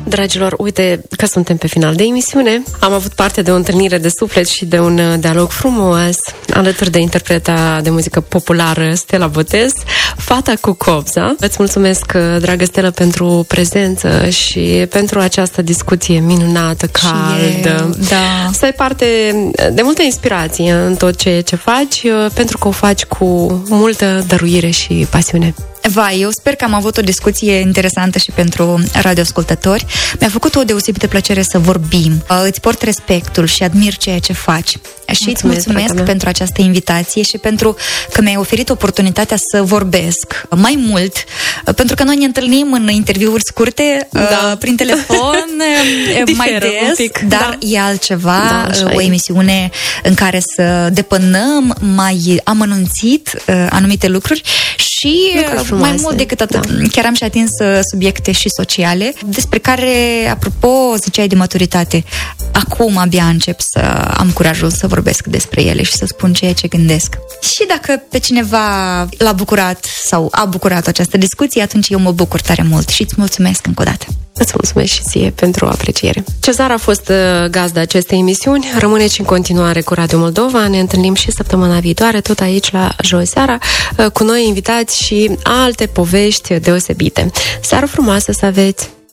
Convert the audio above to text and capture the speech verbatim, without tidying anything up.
Dragilor, uite că suntem pe final de emisiune. Am avut parte de o întâlnire de suflet și de un dialog frumos alături de interpreta de muzică populară Stella Botez, fata cu copza. Îți mulțumesc, dragă Stella, pentru prezență și pentru această discuție minunată, caldă. Da. Să ai parte de multă inspirație în tot ceea ce faci, pentru că o faci cu multă dăruire și pasiune. Vai, eu sper că am avut o discuție interesantă și pentru radioascultători. Mi-a făcut o deosebită plăcere să vorbim. Îți port respectul și admir ceea ce faci. Și îți mulțumesc pentru această invitație și pentru că mi-ai oferit oportunitatea să vorbesc mai mult, pentru că noi ne întâlnim în interviuri scurte, da. prin telefon, mai des, pic, dar da. e altceva, da, o emisiune în care să depănăm mai amănunțit anumite lucruri și lucruri mai mult decât atât. Da. Chiar am și atins subiecte și sociale, despre care, apropo, ziceai de maturitate, acum abia încep să am curajul să vorbesc despre ele și să spun ceea ce gândesc. Și dacă pe cineva l-a bucurat sau a bucurat această discuție, atunci eu mă bucur tare mult și îți mulțumesc încă o dată. Îți mulțumesc și ție pentru apreciere. Cezar a fost gazda acestei emisiuni. Rămâneți în continuare cu Radio Moldova. Ne întâlnim și săptămâna viitoare, tot aici la Joi Seara, cu noi invitați și alte povești deosebite. Seară frumoasă să aveți!